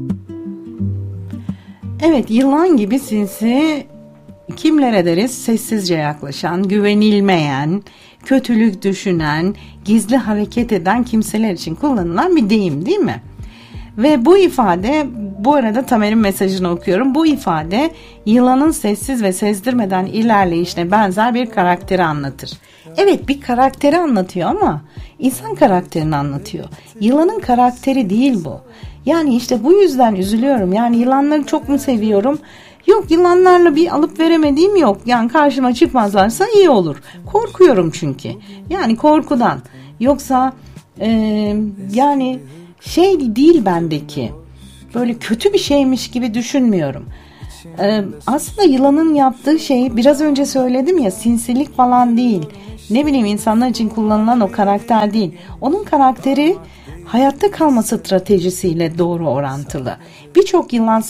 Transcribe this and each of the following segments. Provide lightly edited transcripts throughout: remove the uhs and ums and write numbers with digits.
Evet, yılan gibi sinsi, kimlere deriz? Sessizce yaklaşan, güvenilmeyen, kötülük düşünen, gizli hareket eden kimseler için kullanılan bir deyim, değil mi? Ve bu ifade, bu arada Tamer'in mesajını okuyorum. Bu ifade yılanın sessiz ve sezdirmeden ilerleyişine benzer bir karakteri anlatır. Evet, bir karakteri anlatıyor ama insan karakterini anlatıyor. Yılanın karakteri değil bu. Yani işte bu yüzden üzülüyorum. Yani yılanları çok mu seviyorum? Yok, yılanlarla bir alıp veremediğim yok. Yani karşıma çıkmazlarsa iyi olur. Korkuyorum çünkü. Yani korkudan. Yoksa yani şey değil bendeki. Böyle kötü bir şeymiş gibi düşünmüyorum. Aslında yılanın yaptığı şey biraz önce söyledim ya, sinsilik falan değil. Ne bileyim, insanlar için kullanılan o karakter değil. Onun karakteri hayatta kalma stratejisiyle doğru orantılı. Birçok yılan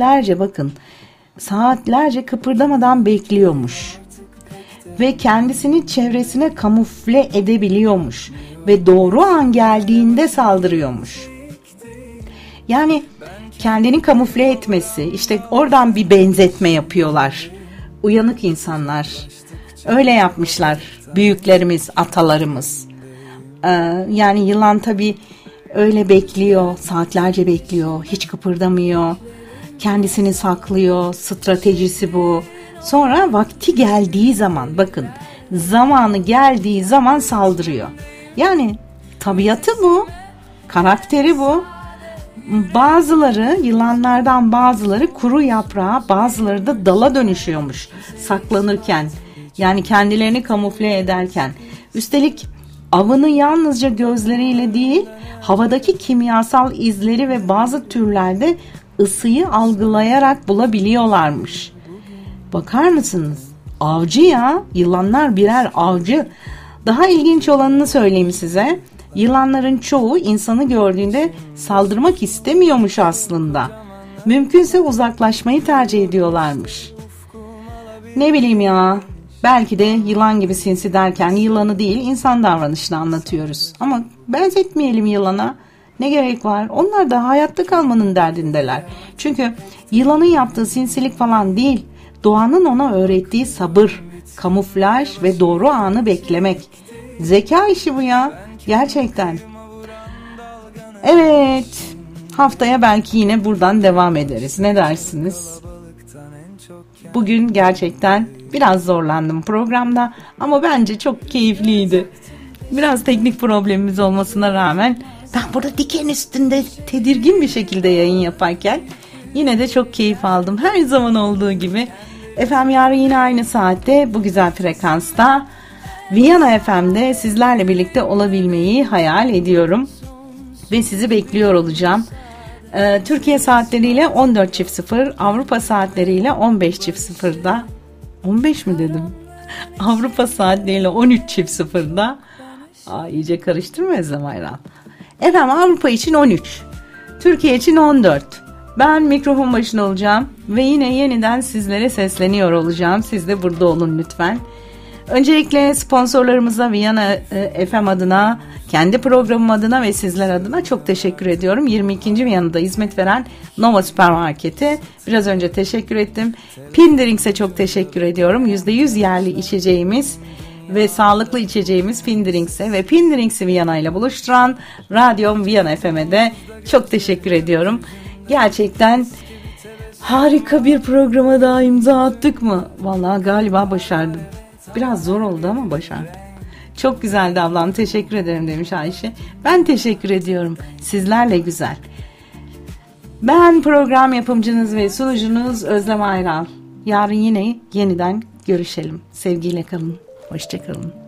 saatlerce kıpırdamadan bekliyormuş. Ve kendisini çevresine kamufle edebiliyormuş. Ve doğru an geldiğinde saldırıyormuş. Yani kendini kamufle etmesi, işte oradan bir benzetme yapıyorlar. Uyanık insanlar. Öyle yapmışlar büyüklerimiz, atalarımız. Yani yılan tabii öyle bekliyor, saatlerce bekliyor, hiç kıpırdamıyor. Kendisini saklıyor, stratejisi bu. Sonra vakti geldiği zaman, bakın, zamanı geldiği zaman saldırıyor. Yani tabiatı bu, karakteri bu. Yılanlardan bazıları kuru yaprağa, bazıları da dala dönüşüyormuş saklanırken. Yani kendilerini kamufle ederken. Üstelik avını yalnızca gözleriyle değil, havadaki kimyasal izleri ve bazı türlerde ısıyı algılayarak bulabiliyorlarmış. Bakar mısınız? Avcı ya, yılanlar birer avcı. Daha ilginç olanını söyleyeyim size. Yılanların çoğu insanı gördüğünde saldırmak istemiyormuş aslında. Mümkünse uzaklaşmayı tercih ediyorlarmış. Ne bileyim ya, belki de yılan gibi sinsi derken yılanı değil, insan davranışını anlatıyoruz. Ama benzetmeyelim yılana. Ne gerek var? Onlar da hayatta kalmanın derdindeler. Çünkü yılanın yaptığı sinsilik falan değil, doğanın ona öğrettiği sabır, kamuflaj ve doğru anı beklemek. Zeka işi bu ya. Gerçekten. Evet. Haftaya belki yine buradan devam ederiz. Ne dersiniz? Bugün gerçekten biraz zorlandım programda ama bence çok keyifliydi. Biraz teknik problemimiz olmasına rağmen ben burada diken üstünde tedirgin bir şekilde yayın yaparken yine de çok keyif aldım. Her zaman olduğu gibi. Efendim, yarın yine aynı saatte bu güzel frekansta Viyana FM'de sizlerle birlikte olabilmeyi hayal ediyorum. Ve sizi bekliyor olacağım. Türkiye saatleriyle 14.00, Avrupa saatleriyle 15.00'da. 15 mi dedim? Avrupa saatleriyle 13.00'da. İyice karıştırma Ezem Ayran. Efendim, Avrupa için 13. Türkiye için 14. Ben mikrofon başında olacağım ve yine yeniden sizlere sesleniyor olacağım. Siz de burada olun lütfen. Öncelikle sponsorlarımıza, Viyana FM adına, kendi programım adına ve sizler adına çok teşekkür ediyorum. 22. Viyana'da hizmet veren Nova Süpermarket'e biraz önce teşekkür ettim. Pindrings'e çok teşekkür ediyorum. %100 yerli içeceğimiz ve sağlıklı içeceğimiz Pindrings'e ve Pindrings'i Viyana ile buluşturan Radyom Viyana FM'e de çok teşekkür ediyorum. Gerçekten harika bir programa daha imza attık mı? Vallahi galiba başardım. Biraz zor oldu ama başardım. Çok güzeldi ablam, teşekkür ederim demiş Ayşe. Ben teşekkür ediyorum. Sizlerle güzel. Ben program yapımcınız ve sunucunuz Özlem Ayral. Yarın yine yeniden görüşelim. Sevgiyle kalın. Hoşça kalın.